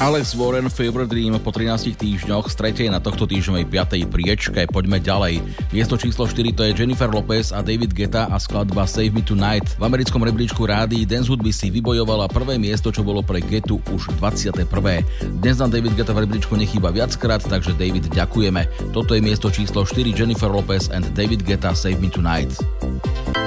Alex Warren, Fever Dream po 13 týždňoch z 3. na tohto týždňovej 5. priečke. Poďme ďalej. Miesto číslo 4 to je Jennifer Lopez a David Guetta a skladba Save Me Tonight. V americkom rebríčku rádií Dance Hudby si vybojovala prvé miesto, čo bolo pre Guettu už 21. Dnes nám David Guetta v rebríčku nechýba viackrát, takže David, ďakujeme. Toto je miesto číslo 4 Jennifer Lopez and David Guetta Save Me Tonight.